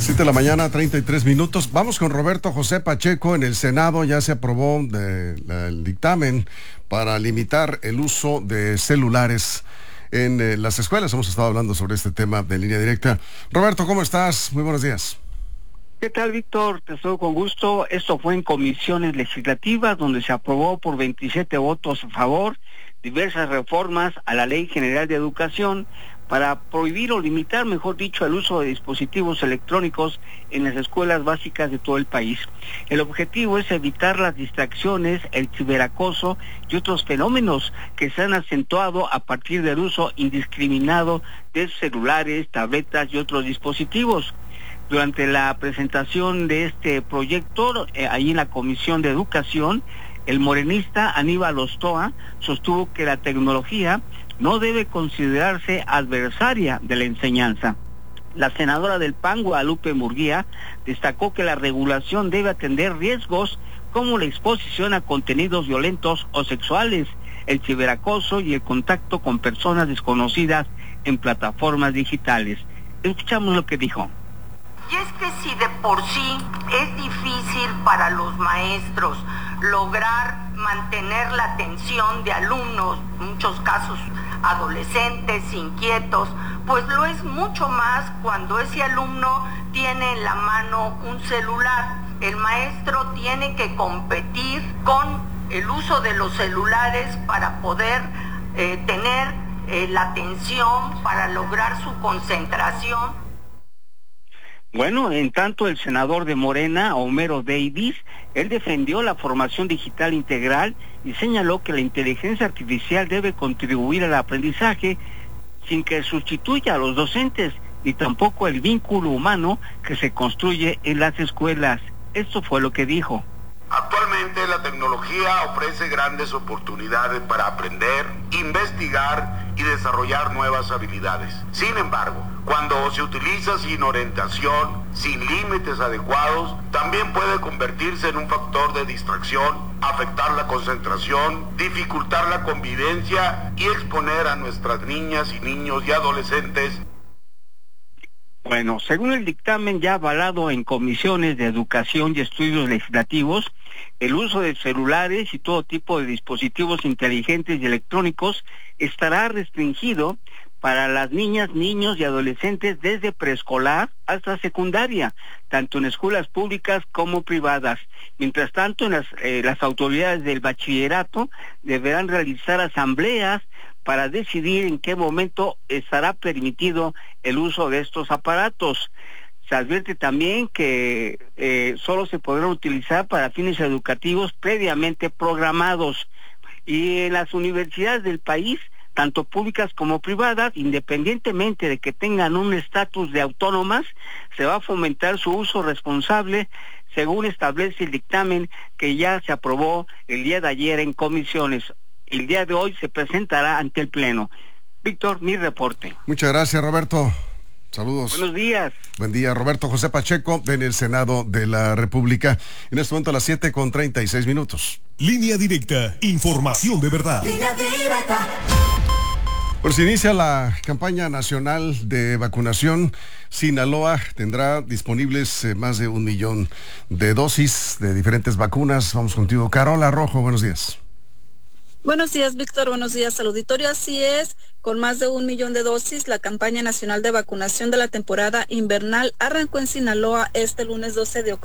7 de la mañana, 33 minutos. Vamos con Roberto José Pacheco. En el Senado ya se aprobó el dictamen para limitar el uso de celulares en las escuelas. Hemos estado hablando sobre este tema de Línea Directa. Roberto, ¿cómo estás? Muy buenos días. ¿Qué tal, Víctor? Te saludo con gusto. Esto fue en comisiones legislativas donde se aprobó por 27 votos a favor diversas reformas a la Ley General de Educación para prohibir o limitar, mejor dicho, el uso de dispositivos electrónicos en las escuelas básicas de todo el país. El objetivo es evitar las distracciones, el ciberacoso y otros fenómenos que se han acentuado a partir del uso indiscriminado de celulares, tabletas y otros dispositivos. Durante la presentación de este proyecto, ahí en la Comisión de Educación, el morenista Aníbal Ostoa sostuvo que la tecnología no debe considerarse adversaria de la enseñanza. La senadora del PAN, Guadalupe Murguía, destacó que la regulación debe atender riesgos como la exposición a contenidos violentos o sexuales, el ciberacoso y el contacto con personas desconocidas en plataformas digitales. Escuchamos lo que dijo. Y es que si de por sí es difícil para los maestros lograr mantener la atención de alumnos, en muchos casos adolescentes, inquietos, pues lo es mucho más cuando ese alumno tiene en la mano un celular. El maestro tiene que competir con el uso de los celulares para poder tener la atención, para lograr su concentración. Bueno, en tanto el senador de Morena, Homero Davis, él defendió la formación digital integral y señaló que la inteligencia artificial debe contribuir al aprendizaje sin que sustituya a los docentes ni tampoco el vínculo humano que se construye en las escuelas. Esto fue lo que dijo. Actualmente la tecnología ofrece grandes oportunidades para aprender, investigar y desarrollar nuevas habilidades. Sin embargo, cuando se utiliza sin orientación, sin límites adecuados, también puede convertirse en un factor de distracción, afectar la concentración, dificultar la convivencia y exponer a nuestras niñas y niños y adolescentes. Bueno, según el dictamen ya avalado en comisiones de educación y estudios legislativos, el uso de celulares y todo tipo de dispositivos inteligentes y electrónicos estará restringido para las niñas, niños y adolescentes desde preescolar hasta secundaria, tanto en escuelas públicas como privadas. Mientras tanto, las autoridades del bachillerato deberán realizar asambleas para decidir en qué momento estará permitido el uso de estos aparatos. Se advierte también que solo se podrán utilizar para fines educativos previamente programados. Y en las universidades del país, tanto públicas como privadas, independientemente de que tengan un estatus de autónomas, se va a fomentar su uso responsable, según establece el dictamen que ya se aprobó el día de ayer en comisiones. El día de hoy se presentará ante el Pleno. Víctor, mi reporte. Muchas gracias, Roberto. Saludos. Buenos días. Buen día, Roberto José Pacheco, en el Senado de la República. En este momento a las 7:36. Línea Directa, información de verdad. Línea Directa. Pues se inicia la campaña nacional de vacunación. Sinaloa tendrá disponibles más de 1 millón de dosis de diferentes vacunas. Vamos contigo, Carola Rojo, buenos días. Buenos días, Víctor. Buenos días al auditorio. Así es, con más de 1 millón de dosis, la campaña nacional de vacunación de la temporada invernal arrancó en Sinaloa este lunes 12 de octubre.